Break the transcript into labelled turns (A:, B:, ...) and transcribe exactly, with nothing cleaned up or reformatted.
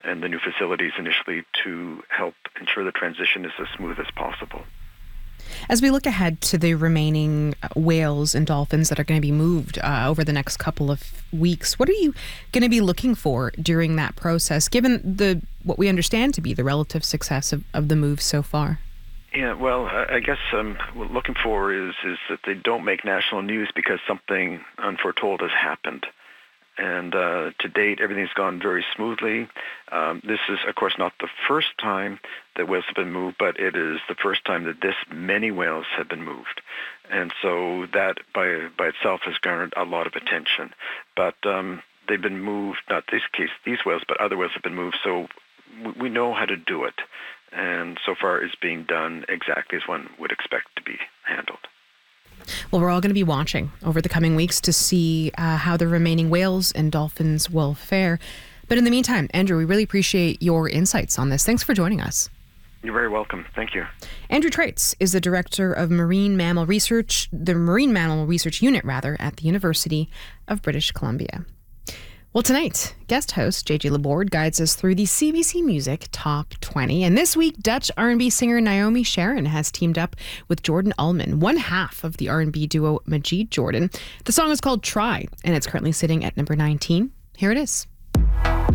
A: and the new facilities initially to help ensure the transition is as smooth as possible.
B: As we look ahead to the remaining whales and dolphins that are going to be moved uh, over the next couple of weeks, what are you going to be looking for during that process, given the what we understand to be the relative success of, of the move so far?
A: Yeah, well, I guess um, what I'm looking for is, is that they don't make national news because something unforetold has happened. And uh, to date, everything's gone very smoothly. Um, this is, of course, not the first time that whales have been moved, but it is the first time that this many whales have been moved. And so that by by itself has garnered a lot of attention. But um, they've been moved, not this case, these whales, but other whales have been moved, so we, we know how to do it. And so far it's being done exactly as one would expect to be handled.
B: Well, we're all going to be watching over the coming weeks to see uh, how the remaining whales and dolphins will fare. But in the meantime, Andrew, we really appreciate your insights on this. Thanks for joining us.
A: You're very welcome. Thank you.
B: Andrew Treitz is the Director of Marine Mammal Research, the Marine Mammal Research Unit, rather, at the University of British Columbia. Well, tonight, guest host J J Laborde guides us through the C B C Music Top twenty. And this week, Dutch R and B singer Naomi Sharon has teamed up with Jordan Ullman, one half of the R and B duo Majid Jordan. The song is called Try, and it's currently sitting at number nineteen. Here it is.